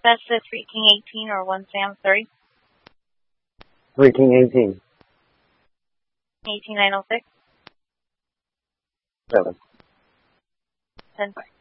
That's the 3 King 18 or 1 Sam 30. 3 King 18. 18906. 7. 10.